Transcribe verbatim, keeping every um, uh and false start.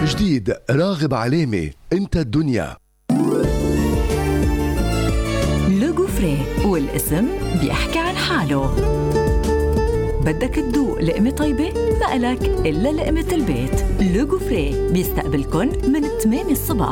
جديد راغب علامة، انت الدنيا. لو غوفري، والاسم بيحكي عن حاله. بدك تدوق لقمة طيبة؟ ما إلك إلا لقمة البيت. لو غوفري بيستقبلكن من ثمانية الصبح